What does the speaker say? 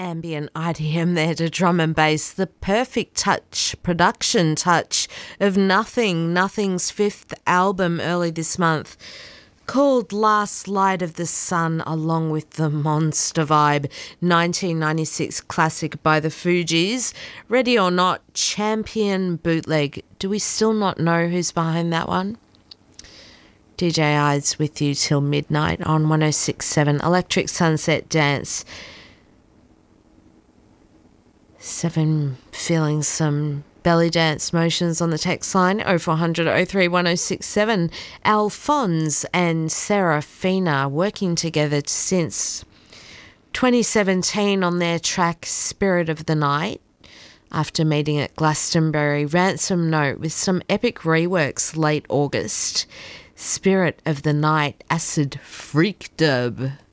Ambient IDM there to drum and bass, the perfect touch, production touch of Nothing's fifth album early this month, called Last Light of the Sun, along with the monster vibe 1996 classic by the Fugees, Ready or Not, Champion Bootleg. Do we still not know who's behind that one? DJ Eyes with you till midnight on 106.7 Electric Sunset Dance. 7 feeling some belly dance motions on the text line 0400 03 1067. Alphonse and Serafina working together since 2017 on their track Spirit of the Night. After meeting at Glastonbury, Ransom Note with some epic reworks late August. Spirit of the Night, acid freak dub.